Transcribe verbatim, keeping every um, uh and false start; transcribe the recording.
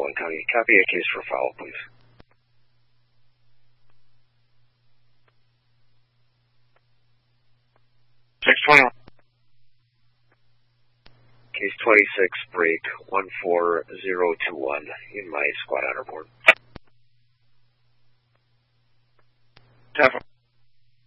Owen County. Copy a case for foul, please. six twenty-one. Case twenty-six, break one four zero two one in my squad honor board. ten four.